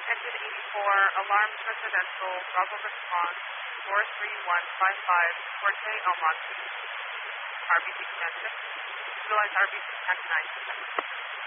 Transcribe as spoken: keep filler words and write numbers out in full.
Engine eighty-four, Alarms Residential, Bravo Response, four three one five five, Forte El Monte, R B C Command six, utilize R B C Tech nine.